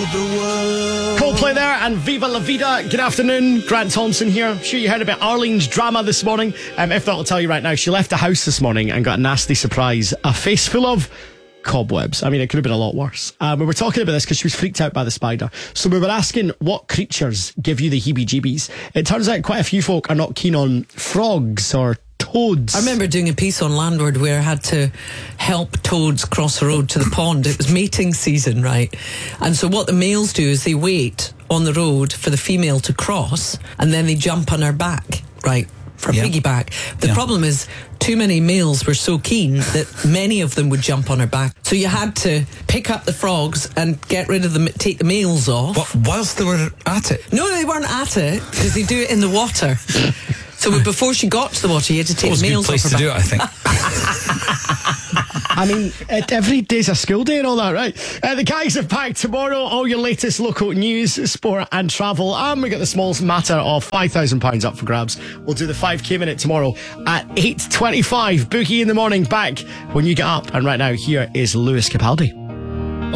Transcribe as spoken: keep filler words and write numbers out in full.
the world. Coldplay there and Viva La Vida. Good afternoon, Grant Thompson here. I'm sure you heard about Arlene's drama this morning. Um, if not, I'll tell you right now. She left the house this morning and got a nasty surprise. A face full of cobwebs. I mean, it could have been a lot worse. Um, we were talking about this because she was freaked out by the spider. So we were asking what creatures give you the heebie-jeebies. It turns out quite a few folk are not keen on frogs or toads. I remember doing a piece on Landward where I had to help toads cross the road to the pond. It was mating season, right? And so what the males do is they wait on the road for the female to cross and then they jump on her back, right? For Yeah. piggyback. The Yeah. problem is too many males were so keen that many of them would jump on her back. So you had to pick up the frogs and get rid of them, take the males off. What, whilst they were at it? No, they weren't at it because they do it in the water. So before she got to the water, you had to take It was the a good males place off to her do back. it, I think. I mean, it, every day's a school day and all that, right? Uh, the guys have packed tomorrow all your latest local news, sport and travel. And we got the Smalls matter of five thousand pounds up for grabs. We'll do the five K minute tomorrow at eight twenty-five. Boogie in the morning back when you get up. And right now, here is Lewis Capaldi.